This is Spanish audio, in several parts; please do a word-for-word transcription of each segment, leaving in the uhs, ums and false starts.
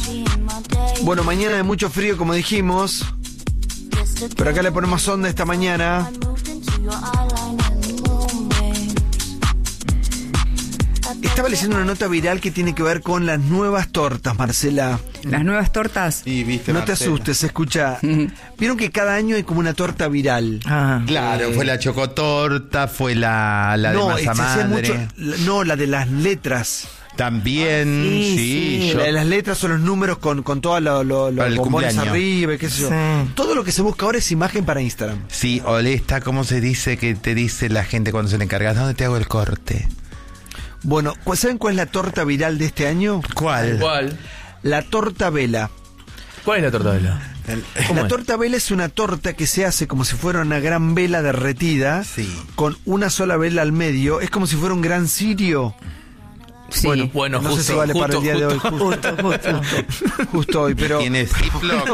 Bueno, mañana de mucho frío, como dijimos. Pero acá le ponemos onda esta mañana. Estaba leyendo una nota viral que tiene que ver con las nuevas tortas, Marcela. ¿Las nuevas tortas? Sí, viste, No Marcela. te asustes, se escucha. Vieron que cada año hay como una torta viral. Ah. Claro, Eh, fue la chocotorta, fue la, la no, de masa se hacía madre. mucho- la- no, la de las letras. También, Sí, sí, sí. yo- La de las letras son los números con, con todos lo, lo- los Para el bombones cumpleaños. arriba y qué sé yo. Sí. Todo lo que se busca ahora es imagen para Instagram. sí, o esta, ¿cómo se dice que te dice la gente cuando se le encarga? ¿Dónde te hago el corte? Bueno, ¿cu- ¿saben cuál es la torta viral de este año? ¿Cuál? ¿Cuál? La torta vela. ¿Cuál es la torta vela? ¿Cómo La es? torta vela es una torta que se hace como si fuera una gran vela derretida, Sí. con una sola vela al medio. Es como si fuera un gran cirio. Sí. Bueno, Bueno, no sé justo, si vale para el justo, día de hoy. justo. Justo, justo, justo hoy, pero... Tiene Ziploc.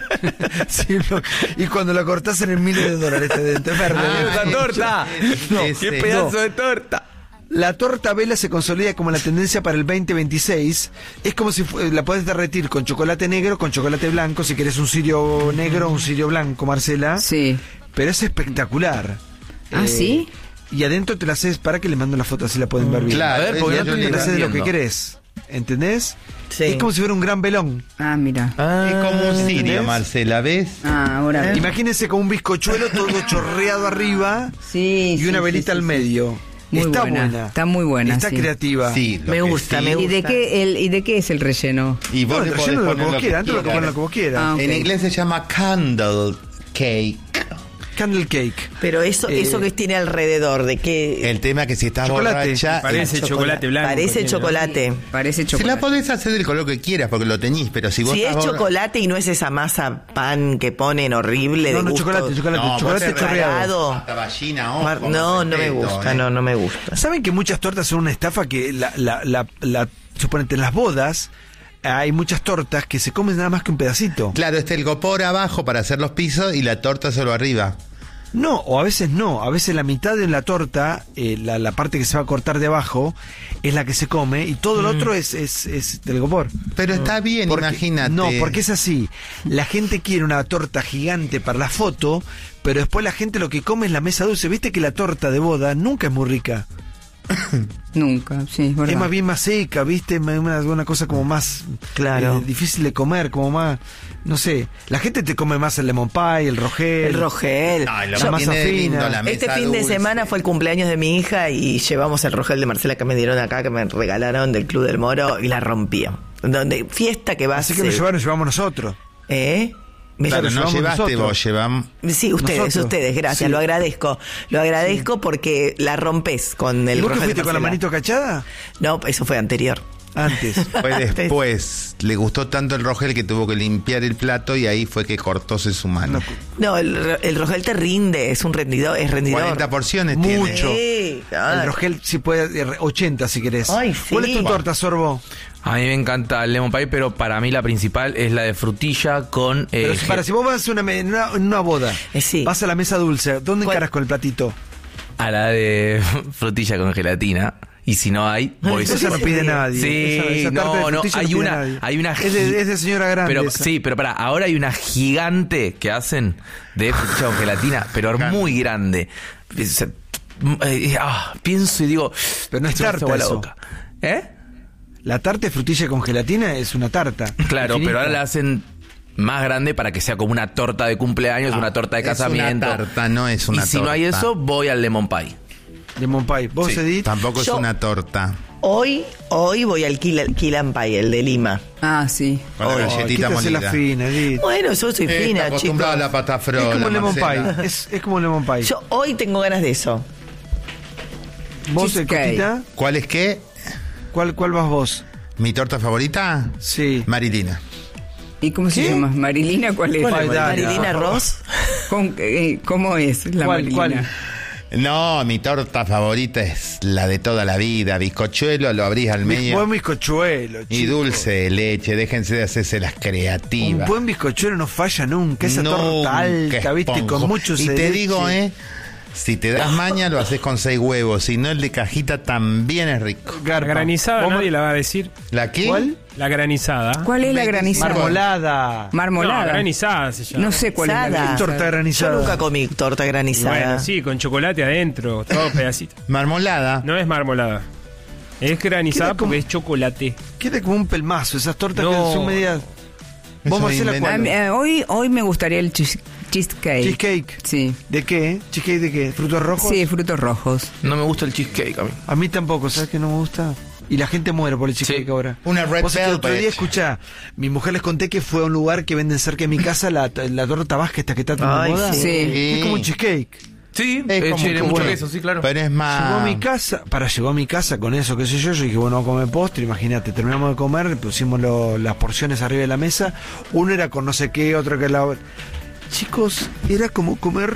Sí, lo- y cuando la cortás en el miles de dólares te dentro, es verde. Ah, ¡Esa torta! No, ¡Qué ese. pedazo No. de torta! La torta vela se consolida como la tendencia para el veinte veintiséis. Es como si fu- la podés derretir con chocolate negro, con chocolate blanco, si querés un cirio negro o un cirio blanco, Marcela. Sí. Pero es espectacular. ¿Ah, Eh, sí? Y adentro te la haces, para que les mando la foto así la pueden ver bien. Claro, A ver, porque ya no yo estoy Te le- la haces de lo que entiendo. querés. ¿Entendés? Sí. Es como si fuera un gran velón. Ah, mira. Es como un cirio, ¿entendés? Marcela, ¿ves? Ah, ahora. Imagínense con un bizcochuelo todo chorreado arriba Sí, y una sí, velita sí, al sí, medio. Muy Está buena, buena. está muy buena, Está sí. creativa. Sí, lo Me que gusta, sí. me ¿Y gusta. de qué el y de qué es el relleno? Y vos No, le el podés relleno lo que poner vos lo que quieras, antes lo que quieras. poner lo que vos quieras. Ah, ok. En inglés se llama candle cake. Candle cake. Pero eso, Eh, eso que tiene alrededor, ¿de qué? El tema que si estás Chocolate. borracha... Parece el- chocolate blanco. Parece tiene, ¿no? chocolate. Parece Si chocolate. la podés hacer del color que quieras porque lo teñís, pero si vos Si es estás borra- chocolate y no es esa masa pan que ponen horrible No, de no, gusto chocolate, chocolate, No, chocolate vos te chorreado. ralado. Hasta ballina, ojo, Mar- con No, no me respeto, gusta, ¿eh? no, no me gusta. ¿Saben que muchas tortas son una estafa? Que la, la, la, la suponete, en las bodas hay muchas tortas que se comen nada más que un pedacito. Claro, está el gopor abajo para hacer los pisos y la torta solo arriba. No, o a veces no. A veces la mitad de la torta, eh, la, la parte que se va a cortar de abajo, es la que se come y todo lo otro es, es, es del gopor. Pero está bien, Porque- imagínate. No, porque es así. La gente quiere una torta gigante para la foto, pero después la gente lo que come es la mesa dulce. Viste que la torta de boda nunca es muy rica. Nunca, sí, es verdad. Es más bien más seca, ¿viste? Una, una cosa como más Claro. eh, difícil de comer, como más, no sé. La gente te come más el lemon pie, el rogel. El rogel. No, lo La que masa tiene de lindo fina. la mesa Este fin de dulce. semana fue el cumpleaños de mi hija y llevamos el rogel de Marcela que me dieron acá, que me regalaron del Club del Moro y la rompió. Donde fiesta que va a Así que ser. nos llevaron, llevamos nosotros. ¿Eh? Me- Claro, Lo no llevamos llevaste nosotros. vos, llevamos... Sí, ustedes, Nosotros. ustedes, gracias, Sí. lo agradezco. Lo agradezco porque la rompes con el ¿Y vos que rogel de fuiste con la Marcela. manito cachada? No, eso fue anterior. Antes. Fue después. Le gustó tanto el rogel que tuvo que limpiar el plato y ahí fue que cortóse su mano. No, el, el rogel te rinde, es un rendidor, es rendidor. cuarenta porciones Mucho. tiene. Sí, claro. El rogel si puede, eh, ochenta si querés. Ay, sí. ¿Cuál es tu torta, Sorbo? A mí me encanta el lemon pie, pero para mí la principal es la de frutilla con... eh, Pero si, para, si vos vas a hacer una, me- en una, en una boda, Eh, sí. vas a la mesa dulce, ¿dónde ¿Cuál? encaras con el platito? a la de frutilla con gelatina. Y si no hay, voy Esa no pide nadie. Sí, Esa- esa tarta de no, no, frutilla hay pide una, nadie. hay una Es de, es de señora grande. Pero esa. sí, pero para, ahora hay una gigante que hacen de frutilla con gelatina, pero muy grande. Es- eh, ah, pienso y digo, Pero no es se me hace tarta agua la eso. boca. ¿Eh? La tarta de frutilla con gelatina es una tarta. Claro, Finita. pero ahora la hacen más grande para que sea como una torta de cumpleaños, Ah, una torta de es una casamiento. tarta, no es una Y si no hay torta. eso, voy al lemon pie. Lemon pie. ¿Vos, Sí, Edith? Tampoco Yo- es una torta. Hoy, hoy voy al Key Key and Pie, el de Lima. Ah, sí. Con la Oh, galletita ¿qué te hace molida. la fina, Edith? Bueno, yo soy Eh, está fina, acostumbrada chicos. a la pata frola, Es como el lemon Marcela. pie. Es, es como el lemon pie. Yo hoy tengo ganas de eso. ¿Vos, eh, Cheesecake. Cotita? ¿Cuál es qué? ¿Cuál, ¿Cuál vas vos? ¿Mi torta favorita? Sí. Marilina. ¿Y cómo se ¿Qué? llama? ¿Marilina cuál es? ¿Cuál es? Dale. Marilina Ross. ¿Con- eh, ¿Cómo es la ¿Cuál, Marilina? cuál? No, mi torta favorita es la de toda la vida. Bizcochuelo, lo abrís al Mi- medio. buen bizcochuelo, Y chico. dulce de leche, déjense de hacerse las Un creativas. buen bizcochuelo no falla nunca. Esa Nunca, torta alta, viste, esponjo. con mucho Y te cereche. digo, eh, si te das maña lo haces con seis huevos, si no el de cajita también es rico. Garpa. Granizada ¿Vos, nadie la va a decir. ¿La qué? ¿Cuál? La granizada. ¿Cuál es la granizada? Marmolada. Marmolada. No, granizada se llama. No sé cuál es la Granizada. granizada. Torta granizada. Yo nunca comí torta Y granizada. bueno, sí, con chocolate adentro, todo pedacito. Marmolada. No es marmolada. Es granizada Queda como- porque es chocolate. Queda como un pelmazo, esas tortas No. que son medias. Vos, Eso Marcela, inventa- A ¿cuál? mí, eh, hoy, hoy me gustaría el cheese- cheesecake. Cheesecake. Sí. ¿De qué? ¿Cheesecake de qué? ¿Frutos rojos? Sí, frutos rojos. No me gusta el cheesecake a mí. A mí tampoco, ¿sabes qué no me gusta? Y la gente muere por el cheesecake Sí. ahora. Una red Vos sabés que el otro velvet. día, escuchá, mi mujer les conté que fue a un lugar que venden cerca de mi casa la, la torta vasca esta que está tan de Ay, moda. sí. Sí. Es como un cheesecake. Sí, Es eh, como tiene que mucho bueno. queso, sí, claro. Pero es más. Llegó a mi casa, para llegó a mi casa con eso, qué sé yo, yo dije, bueno, vamos a comer postre, imagínate, terminamos de comer, pusimos lo- las porciones arriba de la mesa, uno era con no sé qué, otro que la... Chicos, era como comer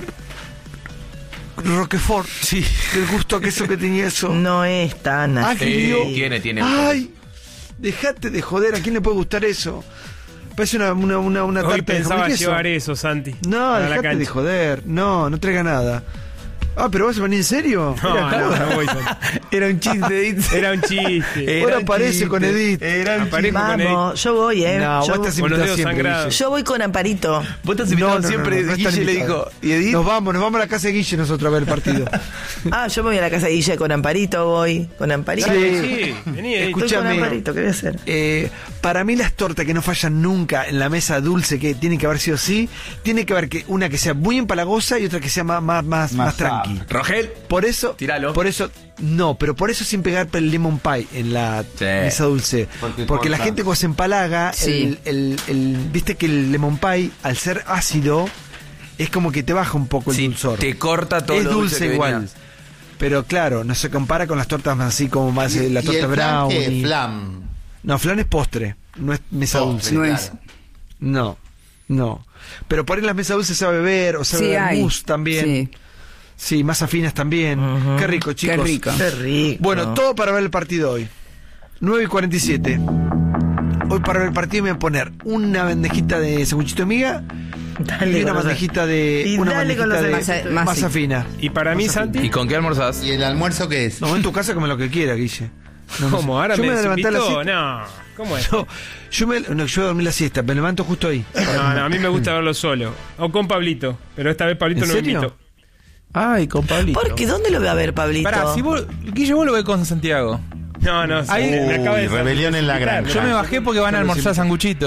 Roquefort, sí, del gusto a queso que tenía eso. No es tan Ay, así. Dios. tiene, tiene. Ay, dejate de joder, ¿a quién le puede gustar eso? Parece una, una, una, una Hoy tarta de pensaba jamón y queso. llevar eso, Santi. No, para la dejate de cancha. joder, no, no traiga nada. Ah, pero vas a venir en serio. No, Era no, joda. no voy, Santi. Era un chiste, dice. Era un chiste. Ahora aparece con Edith. Era un Aparezco con él. Vamos, yo voy, ¿eh? No, yo, vos estás con los invitado dedos siempre, sangrados. Guille. yo voy con Amparito. Vos estás invitado No, no, siempre. no, no, no Guille están le invitados. dijo. ¿Y Edith? Nos vamos, nos vamos a la casa de Guille nosotros a ver el partido. Ah, yo me voy a la casa de Guille con Amparito, voy. Con Amparito. Sí. Sí, vení, Edith. Estoy con Escúchame. Amparito, ¿qué voy a hacer? Eh, para mí las tortas que no fallan nunca en la mesa dulce, que tiene que haber sido así, tiene que haber que una que sea muy empalagosa y otra que sea más, más, más, más Más tranqui. Rogel. Por eso, Tíralo. por eso, no, pero por eso sin pegar el lemon pie en la Sí. mesa dulce. Porque Porque, la corta. gente cuando se empalaga, Sí. el, el, el- viste que el lemon pie, al ser ácido, es como que te baja un poco el Sí, dulzor. te corta todo Es lo dulce que igual. venía. Pero claro, no se compara con las tortas más así como más eh, la ¿Y torta el flan qué? brownie. Flan. No, flan es postre, no es mesa Postre. dulce. No claro. es. No, no. Pero por ahí las mesas dulces sabe beber, o sabe Sí, beber hay. mousse también. Sí. Sí, masa finas también. Qué rico, chicos. Qué rico. Qué rico. Bueno, todo para ver el partido hoy. nueve y cuarenta y siete. Hoy para ver el partido me voy a poner una bandejita de sanguchito de miga Dale y una con los- bandejita de Y una dale con bandejita los de sanguchitos. masa, Masa- fina. Y para mí, Santi, ¿Y con qué almorzás? ¿Y el almuerzo qué es? No, en tu casa come lo que quiera, Guille. No, no sé. ¿cómo? ¿Ahora yo me, me voy a levantar a la desinvitó? siesta. No, ¿cómo es? Yo, yo me, no, yo dormí la siesta, me levanto justo ahí. No, no, a mí me gusta verlo solo. O con Pablito. Pero esta vez Pablito ¿En no me serio? invitó. Ay, con Pablito. ¿Por qué? ¿Dónde lo voy a ver, Pablito? Pará, si vos, Guille, vos lo ves con Santiago. No, no, Ahí- me acaba de Uy, rebelión en la granja. Yo me bajé porque van a almorzar sanguchito.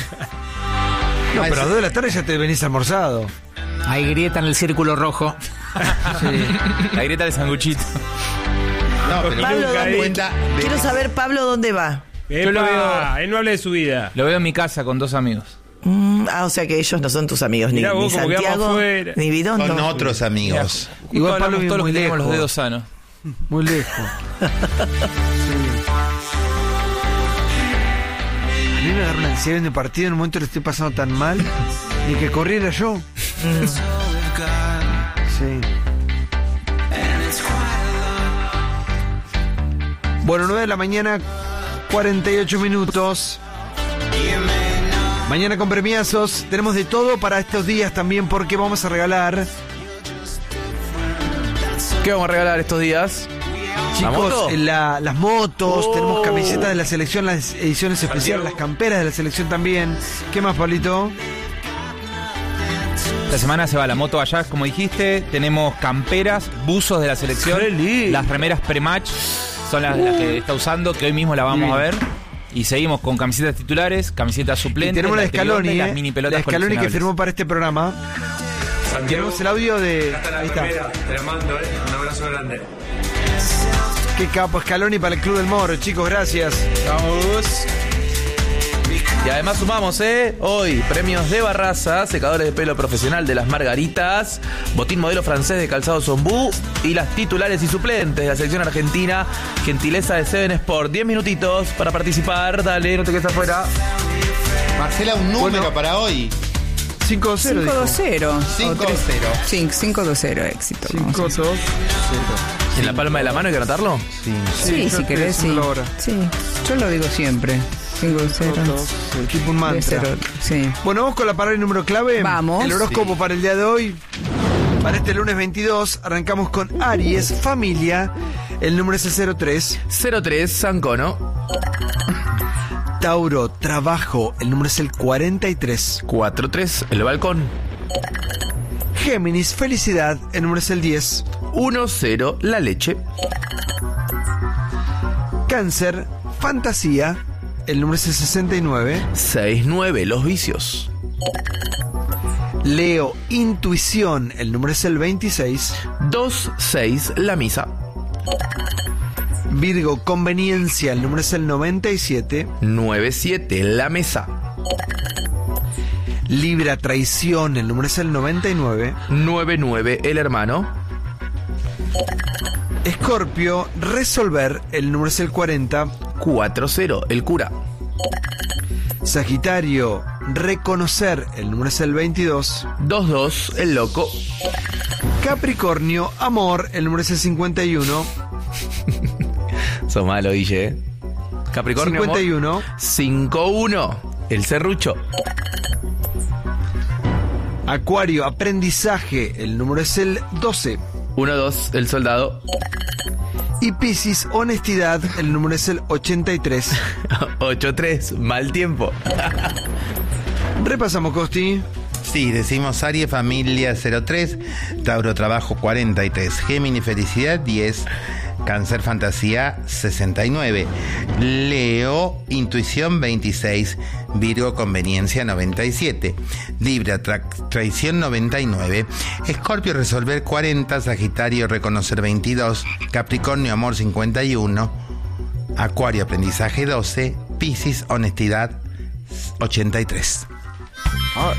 No, pero a las dos de la tarde ya te venís almorzado. Hay grieta en el círculo rojo. La grieta del sanguchito. No, pero Pablo, nunca, ¿dónde- eh. cuenta de- Quiero saber, Pablo, ¿dónde va? Epa, lo veo- él no habla de su vida. Lo veo en mi casa con dos amigos. Mm, ah, o sea que ellos no son tus amigos, ni, Mirá vos ni cómo quedamos Santiago, afuera. ni Bidondo. Son otros amigos. Justo Igual Pablo hablamos vive todos los muy que tenemos los lejos. dedos sanos. Muy lejos. A mí me agarró una ansiedad en el partido, en un momento le estoy pasando tan mal, ni que corriera yo. Sí. Bueno, nueve de la mañana, cuarenta y ocho minutos. Mañana con premiazos. Tenemos de todo para estos días también, porque vamos a regalar. ¿Qué vamos a regalar estos días? ¿La Chicos, moto? en la- las motos, Oh. tenemos camisetas de la selección, las ediciones especiales, las camperas de la selección también. ¿Qué más, Pablito? Esta semana se va la moto allá, como dijiste. Tenemos camperas, buzos de la selección. ¡Qué lindo! Las remeras pre-match son las, las que está usando, que hoy mismo la vamos Bien. a ver. Y seguimos con camisetas titulares, camisetas Y suplentes. tenemos la de Scaloni, Tribune, ¿eh? las mini pelotas La Scaloni que coleccionables. firmó para este programa. Tenemos el audio de... Ahí está. Te lo mando, ¿eh? Un abrazo grande. Qué capo Scaloni para el Club del Moro, chicos, gracias. Vamos. Y además sumamos, ¿eh? Hoy, premios de Barraza, secadores de pelo profesional de las Margaritas, botín modelo francés de calzado Zombú y las titulares y suplentes de la selección argentina, gentileza de Seven Sport. Diez minutitos para participar, dale, no te quedes afuera. Marcela, un número Bueno. para hoy. cinco dos cero. cinco dos cero. cinco cero. Sí, cinco dos cero, éxito. vamos a cinco dos cero. ¿En la palma de la mano hay que anotarlo? Sí, Sí, si yo querés, estoy sí. haciéndolo ahora. Sí, yo lo digo siempre. cinco cero. Tipo un Debe mantra. ser, sí. Bueno, vamos con la palabra y número clave. Vamos. El horóscopo para el día de hoy. Para este lunes veintidós, arrancamos con Aries, familia. El número es el cero tres. cero tres, Sancono. Tauro, trabajo, el número es el cuarenta y tres. cuatro tres, el balcón. Géminis, felicidad, el número es el diez. uno cero, la leche. Cáncer, fantasía, el número es el sesenta y nueve. seis nueve, los vicios. Leo, intuición, el número es el veintiséis. dos seis, la misa. Virgo, conveniencia, el número es el noventa y siete. nueve siete, la mesa. Libra, traición, el número es el noventa y nueve. nueve nueve, el hermano. Escorpio, resolver, el número es el cuarenta. cuatro cero, el cura. Sagitario, reconocer, el número es el veintidós. dos dos, el loco. Capricornio, amor, el número es el cincuenta y uno. Sos malo, Guille. ¿eh? Capricornio, cincuenta y uno. amor. cinco uno, el serrucho. Acuario, aprendizaje, el número es el doce. uno dos, el soldado. Y Piscis, honestidad, el número es el ochenta y tres. ocho tres, mal tiempo. Repasamos, Costi. Sí, decimos Aries, familia cero tres, Tauro, trabajo cuarenta y tres, Géminis, felicidad diez, Cáncer, fantasía sesenta y nueve, Leo, intuición veintiséis, Virgo, conveniencia noventa y siete, Libra, tra- traición noventa y nueve, Escorpio, resolver cuarenta, Sagitario, reconocer veintidós, Capricornio, amor cincuenta y uno, Acuario, aprendizaje doce, Piscis, honestidad ochenta y tres. Ah,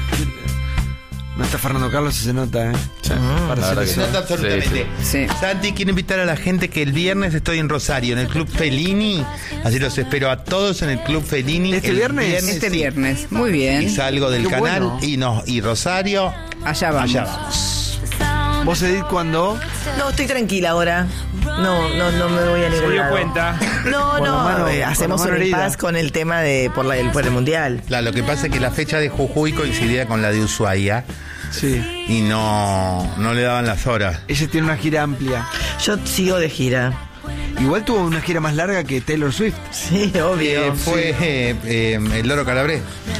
no está Fernando Carlos y se nota, ¿eh? Sí, Para la verdad que Se sí. nota absolutamente. Sí. Santi, quiero invitar a la gente que el viernes estoy en Rosario, en el Club Fellini. Así los espero a todos en el Club Fellini. ¿Este El viernes? Este sí. viernes. Muy bien. Y salgo del Qué canal bueno. y no, y Rosario, Allá vamos. allá vamos. ¿Vos, Edith, cuándo? No, estoy tranquila ahora. No, no, no me voy a Se ningún dio lado. cuenta. No, Con la no, mano- eh, con hacemos la mano un herida. impas con el tema de por, la, el, por el mundial. Claro, lo que pasa es que la fecha de Jujuy coincidía con la de Ushuaia Sí. y no, no le daban las horas. Ella tiene una gira amplia. Yo sigo de gira. Igual tuvo una gira más larga que Taylor Swift. Sí, obvio. Eh, fue eh, eh, el Loro Calabrés.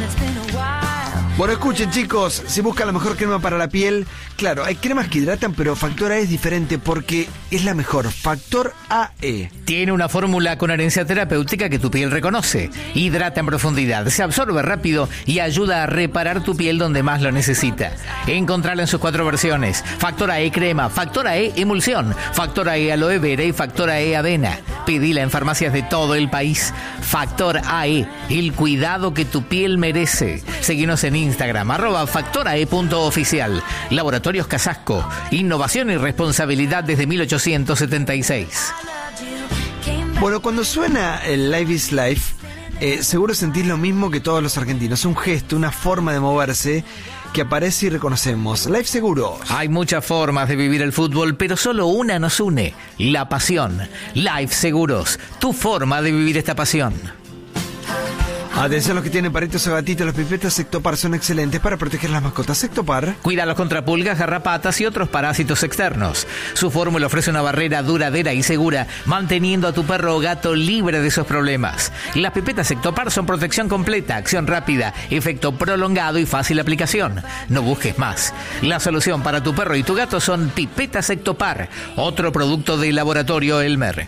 Bueno, escuchen, chicos, si buscan la mejor crema para la piel, claro, hay cremas que hidratan, pero Factor A es diferente porque es la mejor. Factor A E. Tiene una fórmula con herencia terapéutica que tu piel reconoce. Hidrata en profundidad, se absorbe rápido y ayuda a reparar tu piel donde más lo necesita. Encontrala en sus cuatro versiones. Factor A E crema, Factor A E emulsión, Factor A E aloe vera y Factor A E avena. Pedila en farmacias de todo el país. Factor A E, el cuidado que tu piel merece. Seguinos en Instagram, arroba factorae.oficial. Laboratorios Casasco, innovación y responsabilidad desde mil ochocientos setenta y seis. Bueno, cuando suena el Life is Life, eh, seguro sentís lo mismo que todos los argentinos. Un gesto, una forma de moverse que aparece y reconocemos. Life Seguros. Hay muchas formas de vivir el fútbol, pero solo una nos une, la pasión. Life Seguros, tu forma de vivir esta pasión. Atención a los que tienen paritos o gatitos, los pipetas Sectopar son excelentes para proteger las mascotas. Sectopar. Cuídalos contra pulgas, garrapatas y otros parásitos externos. Su fórmula ofrece una barrera duradera y segura, manteniendo a tu perro o gato libre de esos problemas. Las pipetas Sectopar son protección completa, acción rápida, efecto prolongado y fácil aplicación. No busques más. La solución para tu perro y tu gato son pipetas Sectopar, otro producto del laboratorio Elmer.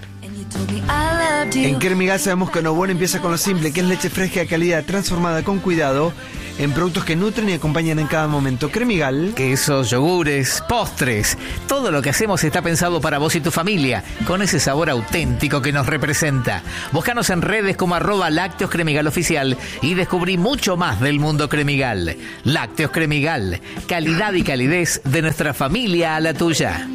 En Cremigal sabemos que lo bueno empieza con lo simple, que es leche fresca de calidad transformada con cuidado en productos que nutren y acompañan en cada momento. Cremigal. Quesos, yogures, postres, todo lo que hacemos está pensado para vos y tu familia, con ese sabor auténtico que nos representa. Búscanos en redes como arroba Lácteos Cremigal Oficial y descubrí mucho más del mundo Cremigal. Lácteos Cremigal, calidad y calidez de nuestra familia a la tuya.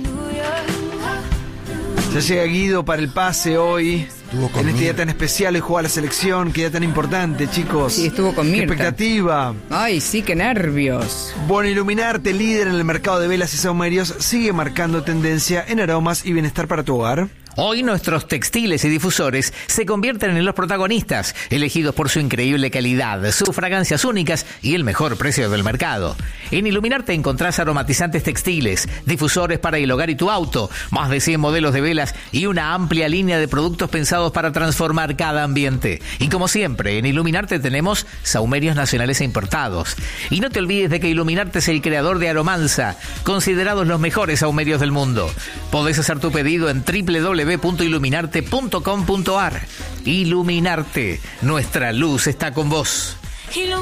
Ya llega Guido para el pase hoy. En este día tan especial y juega la selección, que día tan importante, chicos. Sí, estuvo con Qué Mirta. expectativa. Ay, sí, qué nervios. Bueno, Iluminarte, líder en el mercado de velas y saumerios, sigue marcando tendencia en aromas y bienestar para tu hogar. Hoy nuestros textiles y difusores se convierten en los protagonistas, elegidos por su increíble calidad, sus fragancias únicas y el mejor precio del mercado. En Iluminarte encontrás aromatizantes textiles, difusores para el hogar y tu auto, más de cien modelos de velas y una amplia línea de productos pensados para transformar cada ambiente. Y como siempre, en Iluminarte tenemos sahumerios nacionales e importados. Y no te olvides de que Iluminarte es el creador de Aromanza, considerados los mejores sahumerios del mundo. Podés hacer tu pedido en doble u doble u doble u punto iluminarte punto com punto a r. Iluminarte, nuestra luz está con vos.